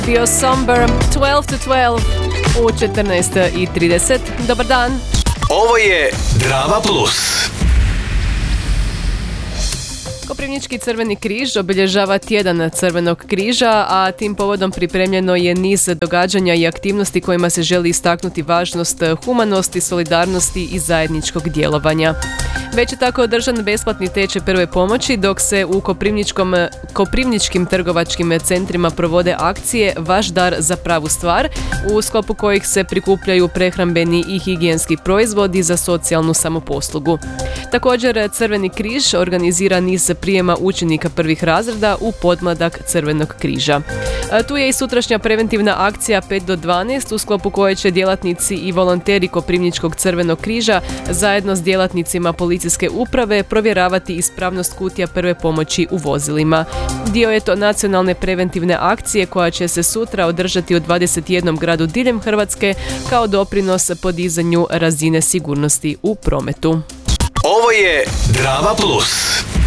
Bio Somber 12 to 12 u 14:30. Dobar dan. Ovo je Drama Plus. Koprivnički Crveni križ obilježava tjedan Crvenog križa, a tim povodom pripremljeno je niz događanja i aktivnosti kojima se želi istaknuti važnost humanosti, solidarnosti i zajedničkog djelovanja. Već je tako održan besplatni tečaj prve pomoći, dok se u koprivničkim trgovačkim centrima provode akcije Vaš dar za pravu stvar, u sklopu kojih se prikupljaju prehrambeni i higijenski proizvodi za socijalnu samoposlugu. Također, Crveni križ organizira niz prijema učenika prvih razreda u podmladak Crvenog križa. Tu je i sutrašnja preventivna akcija 5 do 12, u sklopu koje će djelatnici i volonteri Koprivničkog Crvenog križa zajedno s djelatnicima policijske uprave provjeravati ispravnost kutija prve pomoći u vozilima. Dio je to nacionalne preventivne akcije koja će se sutra održati u 21 gradu diljem Hrvatske kao doprinos podizanju razine sigurnosti u prometu. Ovo je Drama Plus.